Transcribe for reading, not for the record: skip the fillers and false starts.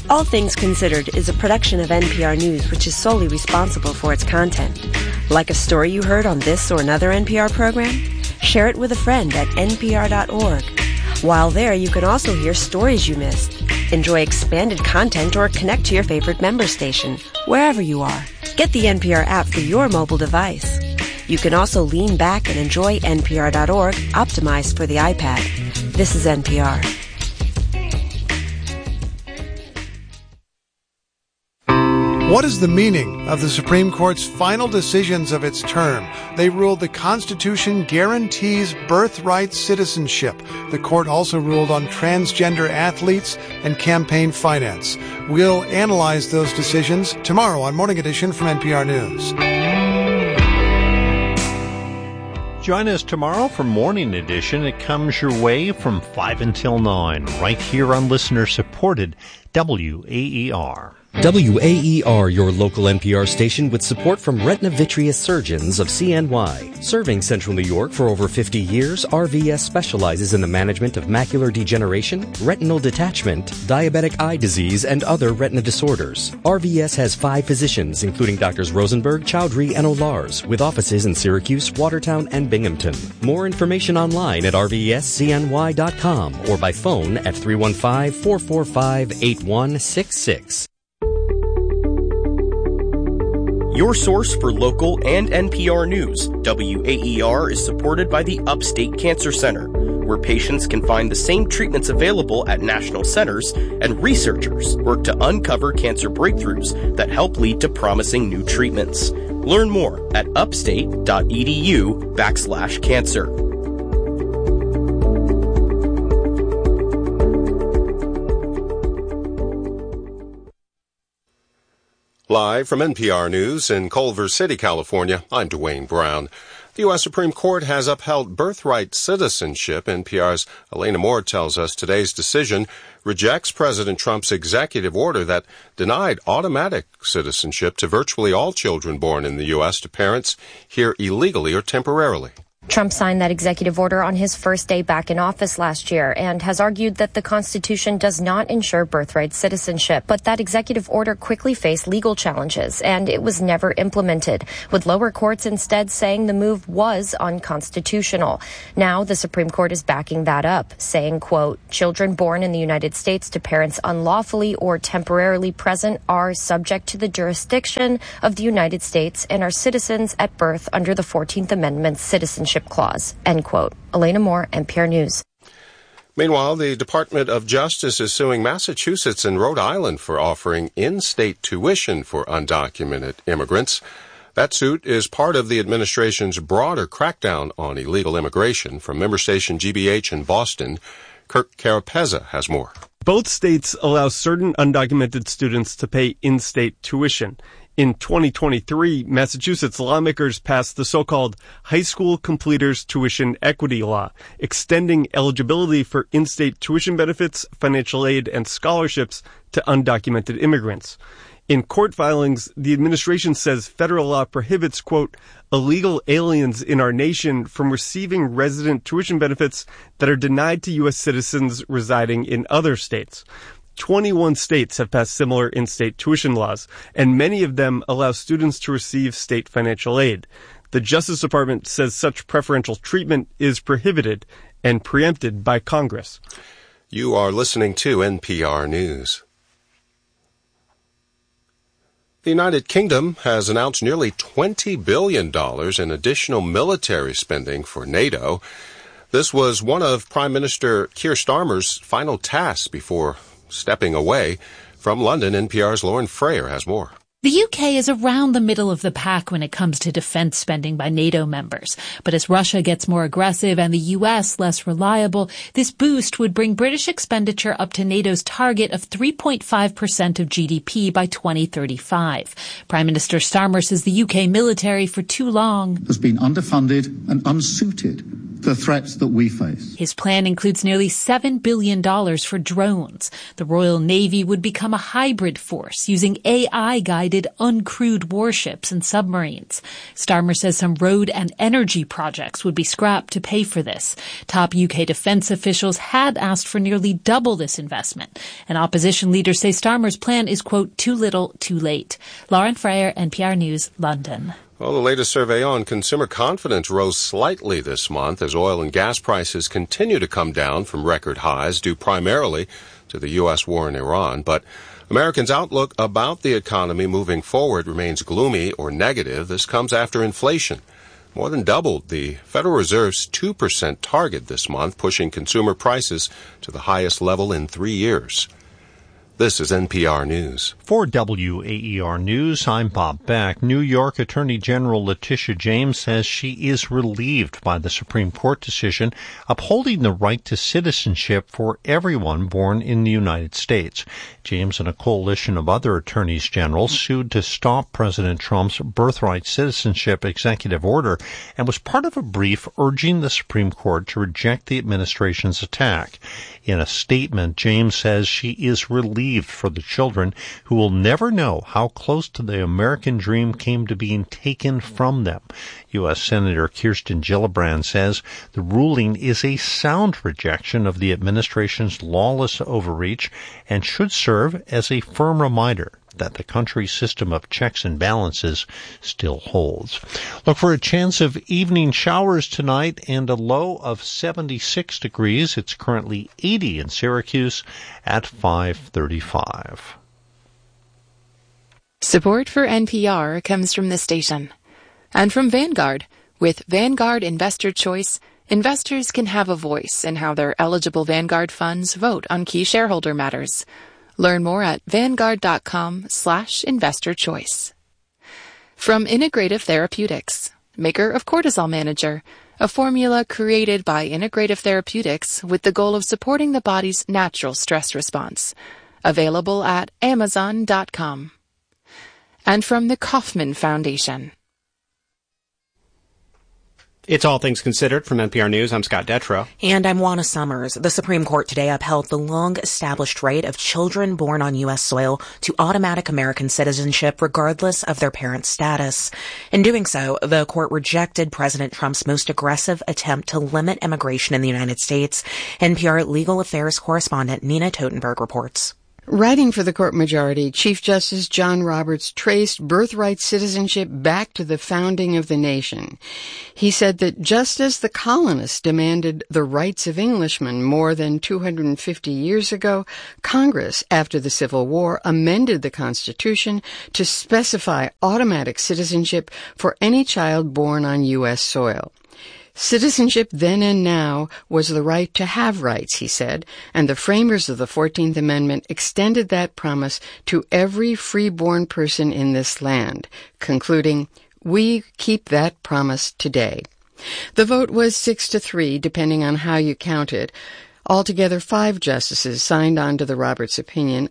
All Things Considered is a production of NPR News, which is solely responsible for its content. Like a story you heard on this or another NPR program? Share it with a friend at npr.org. While there, you can also hear stories you missed, enjoy expanded content, or connect to your favorite member station, wherever you are. Get the NPR app for your mobile device. You can also lean back and enjoy npr.org, optimized for the iPad. This is NPR. What is the meaning of the Supreme Court's final decisions of its term? They ruled the Constitution guarantees birthright citizenship. The court also ruled on transgender athletes and campaign finance. We'll analyze those decisions tomorrow on Morning Edition from NPR News. Join us tomorrow for Morning Edition. It comes your way from 5 until 9, right here on listener-supported WAER. WAER, your local NPR station with support from Retina Vitreous Surgeons of CNY. Serving Central New York for over 50 years, RVS specializes in the management of macular degeneration, retinal detachment, diabetic eye disease, and other retina disorders. RVS has 5 physicians, including Drs. Rosenberg, Chowdhury, and O'Lars, with offices in Syracuse, Watertown, and Binghamton. More information online at rvscny.com or by phone at 315-445-8166. Your source for local and NPR news, WAER is supported by the Upstate Cancer Center, where patients can find the same treatments available at national centers, and researchers work to uncover cancer breakthroughs that help lead to promising new treatments. Learn more at upstate.edu/cancer. Live from NPR News in Culver City, California, I'm Dwayne Brown. The U.S. Supreme Court has upheld birthright citizenship. NPR's Elena Moore tells us today's decision rejects President Trump's executive order that denied automatic citizenship to virtually all children born in the U.S. to parents here illegally or temporarily. Trump signed that executive order on his first day back in office last year and has argued that the Constitution does not ensure birthright citizenship. But that executive order quickly faced legal challenges, and it was never implemented, with lower courts instead saying the move was unconstitutional. Now the Supreme Court is backing that up, saying, quote, children born in the United States to parents unlawfully or temporarily present are subject to the jurisdiction of the United States and are citizens at birth under the 14th Amendment's citizenship clause, end quote. Elena Moore, NPR News. Meanwhile, the Department of Justice is suing Massachusetts and Rhode Island for offering in-state tuition for undocumented immigrants. That suit is part of the administration's broader crackdown on illegal immigration. From member station GBH in Boston, Kirk Carapezza has more. Both states allow certain undocumented students to pay in-state tuition. In 2023, Massachusetts lawmakers passed the so-called High School Completers Tuition Equity Law, extending eligibility for in-state tuition benefits, financial aid, and scholarships to undocumented immigrants. In court filings, the administration says federal law prohibits, quote, illegal aliens in our nation from receiving resident tuition benefits that are denied to U.S. citizens residing in other states. 21 states have passed similar in-state tuition laws, and many of them allow students to receive state financial aid. The Justice Department says such preferential treatment is prohibited and preempted by Congress. You are listening to NPR News. The United Kingdom has announced nearly $20 billion in additional military spending for NATO. This was one of Prime Minister Keir Starmer's final tasks before stepping away. From London, NPR's Lauren Frayer has more. The UK is around the middle of the pack when it comes to defense spending by NATO members. But as Russia gets more aggressive and the US less reliable, this boost would bring British expenditure up to NATO's target of 3.5% of GDP by 2035. Prime Minister Starmer says the UK military for too long has been underfunded and unsuited the threats that we face. His plan includes nearly $7 billion for drones. The Royal Navy would become a hybrid force using AI-guided uncrewed warships and submarines. Starmer says some road and energy projects would be scrapped to pay for this. Top UK defence officials had asked for nearly double this investment. And opposition leaders say Starmer's plan is, quote, too little, too late. Lauren Freyer, NPR News, London. Well, the latest survey on consumer confidence rose slightly this month as oil and gas prices continue to come down from record highs due primarily to the U.S. war in Iran. But Americans' outlook about the economy moving forward remains gloomy or negative. This comes after inflation more than doubled the Federal Reserve's 2% target this month, pushing consumer prices to the highest level in 3 years. This is NPR News. For WAER News, I'm Bob Beck. New York Attorney General Letitia James says she is relieved by the Supreme Court decision upholding the right to citizenship for everyone born in the United States. James and a coalition of other attorneys general sued to stop President Trump's birthright citizenship executive order and was part of a brief urging the Supreme Court to reject the administration's attack. In a statement, James says she is relieved for the children who will never know how close to the American dream came to being taken from them. U.S. Senator Kirsten Gillibrand says the ruling is a sound rejection of the administration's lawless overreach and should serve as a firm reminder that the country's system of checks and balances still holds. Look for a chance of evening showers tonight and a low of 76 degrees. It's currently 80 in Syracuse at 5:35. Support for NPR comes from the station and from Vanguard. With Vanguard Investor Choice, investors can have a voice in how their eligible Vanguard funds vote on key shareholder matters. Learn more at Vanguard.com/investor-choice. From Integrative Therapeutics, maker of Cortisol Manager, a formula created by Integrative Therapeutics with the goal of supporting the body's natural stress response. Available at Amazon.com. And from the Kauffman Foundation. It's All Things Considered from NPR News. I'm Scott Detrow. And I'm Juana Summers. The Supreme Court today upheld the long-established right of children born on U.S. soil to automatic American citizenship regardless of their parents' status. In doing so, the court rejected President Trump's most aggressive attempt to limit immigration in the United States. NPR legal affairs correspondent Nina Totenberg reports. Writing for the court majority, Chief Justice John Roberts traced birthright citizenship back to the founding of the nation. He said that just as the colonists demanded the rights of Englishmen more than 250 years ago, Congress, after the Civil War, amended the Constitution to specify automatic citizenship for any child born on U.S. soil. Citizenship then and now was the right to have rights, he said, and the framers of the 14th Amendment extended that promise to every free-born person in this land, concluding, "We keep that promise today." The vote was 6-3, depending on how you count it. Altogether, 5 justices signed on to the Roberts opinion,